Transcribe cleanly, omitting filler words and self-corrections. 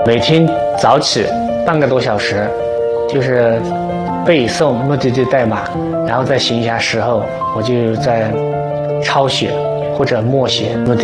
每天早起半个多小时，就是背诵目的地代码，然后在闲暇时候我就在抄写或者默写目的